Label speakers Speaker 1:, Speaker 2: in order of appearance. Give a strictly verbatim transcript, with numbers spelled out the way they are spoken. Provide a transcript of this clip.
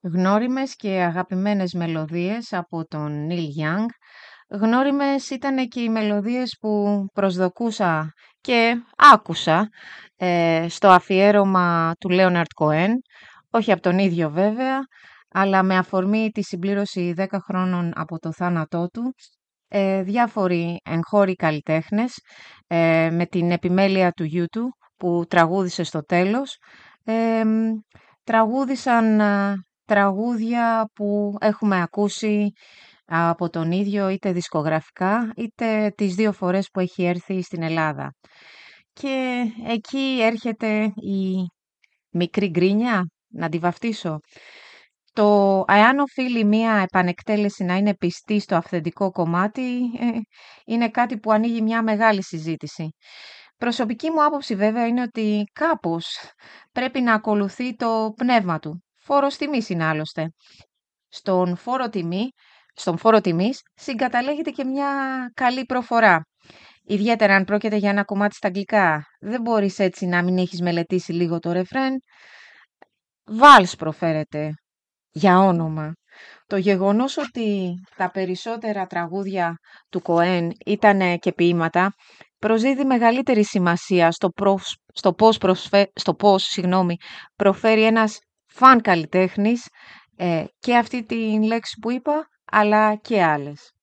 Speaker 1: Γνώριμες και αγαπημένες μελωδίες από τον Neil Young. Γνώριμες ήταν και οι μελωδίες που προσδοκούσα και άκουσα ε, στο αφιέρωμα του Leonard Cohen, όχι από τον ίδιο βέβαια, αλλά με αφορμή τη συμπλήρωση δέκα χρόνων από το θάνατό του, ε, διάφοροι εγχώροι καλλιτέχνες ε, με την επιμέλεια του γιού του που τραγούδισε στο τέλος, ε, τραγούδισαν α, τραγούδια που έχουμε ακούσει από τον ίδιο είτε δισκογραφικά είτε τις δύο φορές που έχει έρθει στην Ελλάδα. Και εκεί έρχεται η μικρή γκρίνια, να τη βαφτίσω. Το εάν οφείλει μία επανεκτέλεση να είναι πιστή στο αυθεντικό κομμάτι ε, είναι κάτι που ανοίγει μια μεγάλη συζήτηση. Προσωπική μου άποψη βέβαια είναι ότι κάπως πρέπει να ακολουθεί το πνεύμα του. Φόρος τιμής είναι άλλωστε. Στον φόρο, τιμή, στον φόρο τιμής συγκαταλέγεται και μια καλή προφορά. Ιδιαίτερα αν πρόκειται για ένα κομμάτι στα αγγλικά. Δεν μπορείς έτσι να μην έχεις μελετήσει λίγο το ρεφρέν. Βάλς προφέρεται, για όνομα. Το γεγονός ότι τα περισσότερα τραγούδια του Κοέν ήταν και ποίηματα προσδίδει μεγαλύτερη σημασία στο, προς, στο, πώς, προσφε, στο πώς συγγνώμη, προφέρει ένας φαν καλλιτέχνης ε, και αυτή τη λέξη που είπα, αλλά και άλλες.